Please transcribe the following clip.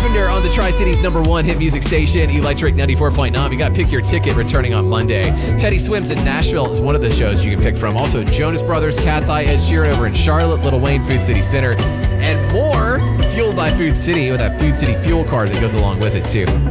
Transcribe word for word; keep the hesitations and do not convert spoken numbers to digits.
Carpenter on the Tri-Cities number one hit music station, Electric ninety-four point nine. We got Pick Your Ticket returning on Monday. Teddy Swims in Nashville is one of the shows you can pick from. Also, Jonas Brothers, Cat's Eye, Ed Sheeran over in Charlotte, Lil Wayne, Food City Center, and more fueled by Food City with that Food City fuel card that goes along with it, too.